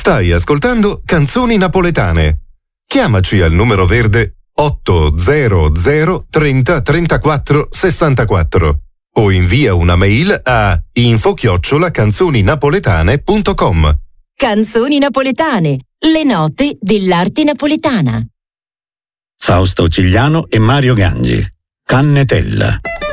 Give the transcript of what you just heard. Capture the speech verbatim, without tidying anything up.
Stai ascoltando Canzoni Napoletane. Chiamaci al numero verde otto zero zero trenta trentaquattro sessantaquattro o invia una mail a info chiocciola canzoninapoletane punto com. Canzoni Napoletane, le note dell'arte napoletana. Fausto Cigliano e Mario Gangi. Cannetella.